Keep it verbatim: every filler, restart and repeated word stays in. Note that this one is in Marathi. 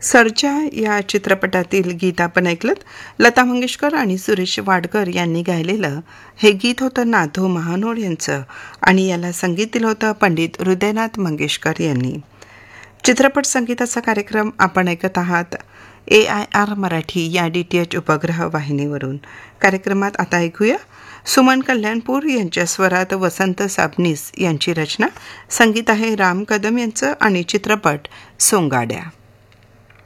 सर्जा या चित्रपटातील गीत आपण ऐकलं. लता मंगेशकर आणि सुरेश वाडकर यांनी गायलेलं हे गीत होतं नाथू महानोर यांचं आणि याला संगीत दिलं होतं पंडित हृदयनाथ मंगेशकर यांनी. चित्रपट संगीताचा कार्यक्रम आपण ऐकत आहात ए आय आर मराठी या डी टी एच उपग्रह वाहिनीवरून. कार्यक्रमात आता ऐकूया सुमन कल्याणपूर यांच्या स्वरात वसंत साबनीस यांची रचना. संगीत आहे राम कदम यांचं आणि चित्रपट सोंगाड्या.